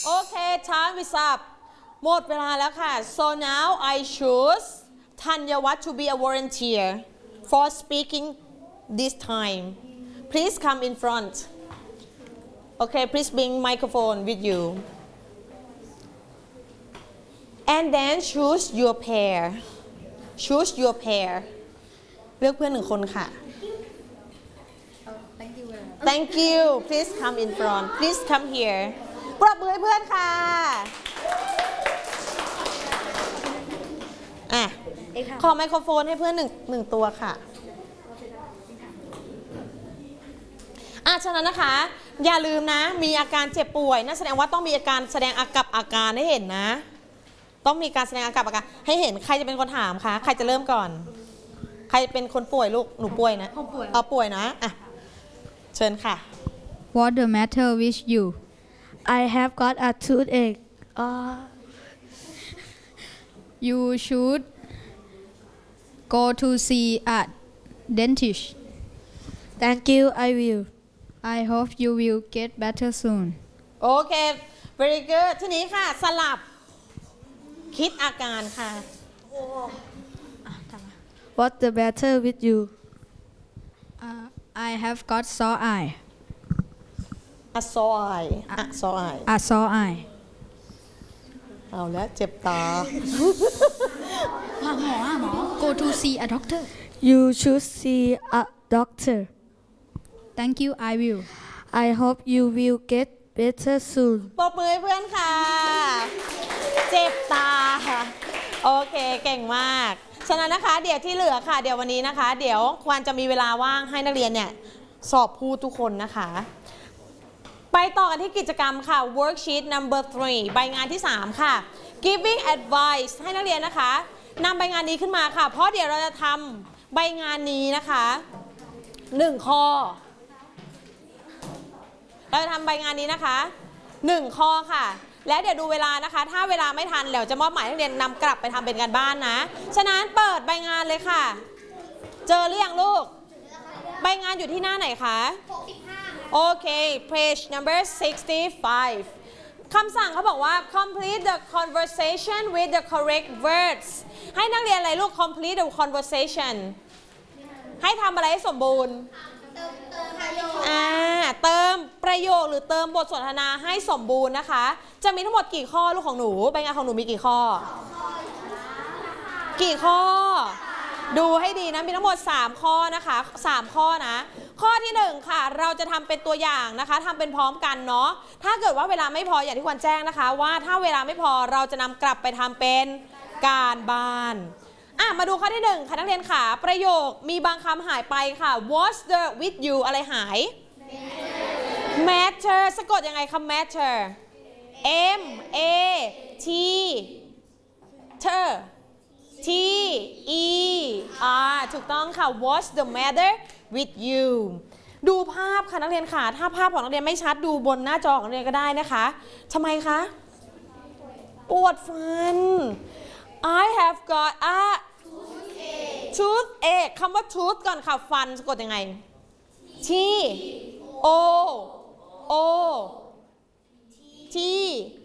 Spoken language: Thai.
โอเค time is up หมดเวลาแล้วค่ะ so now I choose ธัญวัฒน์ to be a volunteer for speaking this time please come in front okay please bring microphone with you and then choose your pair choose your pair เลือกเพื่อนหนึ่งคนค่ะ thank you please come in front please come here ปรบมือให้เพื่อนค่ะอ่ะขอไมโครโฟนให้เพื่อนหนึ่งตัวค่ะฉะนั้นนะคะอย่าลืมนะมีอาการเจ็บป่วยนั่นแสดงว่าต้องมีอาการแสดงอาการให้เห็นนะต้องมีการแสดงอาการให้เห็นใครจะเป็นคนถามคะใครจะเริ่มก่อนใครเป็นคนป่วยลูกหนูป่วยนะเอาป่วยนะเชิญค่ะ What the matter with you I have got a toothache You should go to see a dentist Thank you I will I hope you will get better soon โอเค very good ทีนี้ค่ะสลับคิดอาการค่ะ What's the matter with you I have got sore eye sore eye sore eye a sore eye เอาแล้วเจ็บตาหมอ Go to see a doctor You should see a doctor Thank you I will I hope you will get better soon ปรบมือให้เพื่อนค่ะเจ็บตาโอเคเก่งมากฉะนั้นนะคะเดี๋ยวที่เหลือค่ะเดี๋ยววันนี้นะคะเดี๋ยวควรจะมีเวลาว่างให้นักเรียนเนี่ยสอบพูดทุกคนนะคะไปต่อกันที่กิจกรรมค่ะ worksheet number 3 ใบงานที่3ค่ะ giving advice ให้นักเรียนนะคะนำใบงานนี้ขึ้นมาค่ะเพราะเดี๋ยวเราจะทำใบงานนี้นะคะ1ข้อเราจะทำใบงานนี้นะคะ1ข้อค่ะและเดี๋ยวดูเวลานะคะถ้าเวลาไม่ทันเดี๋ยวจะมอบหมายนักเรียนนำกลับไปทำเป็นการบ้านนะฉะนั้นเปิดใบงานเลยค่ะเจอหรือยังลูกใบงานอยู่ที่หน้าไหนคะ65โอเค page number 65คำสั่งเขาบอกว่า complete the conversation with the correct words ให้นักเรียนอะไรลูก complete the conversation ให้ทำอะไรให้สมบูรณ์เติมประโยคหรือเติมบทสนทนาให้สมบูรณ์นะคะจะมีทั้งหมดกี่ข้อลูกของหนูใบงานของหนูมีกี่ข้อกี่ข้อดูให้ดีนะมีทั้งหมด3ข้อนะคะ3ข้อนะข้อที่1ค่ะเราจะทำเป็นตัวอย่างนะคะทำเป็นพร้อมกันเนาะถ้าเกิดว่าเวลาไม่พออย่างที่ควรแจ้งนะคะว่าถ้าเวลาไม่พอเราจะนำกลับไปทำเป็นการบ้านมาดูข้อที่1ค่ะนักเรียนค่ะประโยคมีบางคำหายไปค่ะ what's the with you อะไรหาย matter สะกดยังไงคะ matter M A T T E R ถูกต้องค่ะ what's the matter with you ดูภาพค่ะนักเรียนค่ะถ้าภาพของนักเรียนไม่ชัดดูบนหน้าจอของนักเรียนก็ได้นะคะทำไมคะปวดฟันI have got a toothache คำว่า tooth ก่อนค่ะฟันสะกดยังไง T O O T